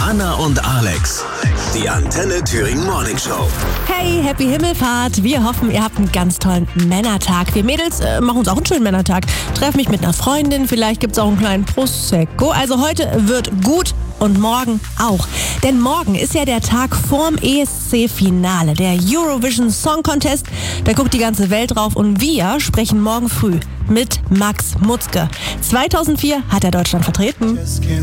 Anna und Alex. Die Antenne Thüringen Morning Show. Hey, Happy Himmelfahrt. Wir hoffen, ihr habt einen ganz tollen Männertag. Wir Mädels machen uns auch einen schönen Männertag. Treffe mich mit einer Freundin, vielleicht gibt's auch einen kleinen Prosecco. Also heute wird gut und morgen auch. Denn morgen ist ja der Tag vorm ESC-Finale, der Eurovision Song Contest. Da guckt die ganze Welt drauf und wir sprechen morgen früh mit Max Mutzke. 2004 hat er Deutschland vertreten.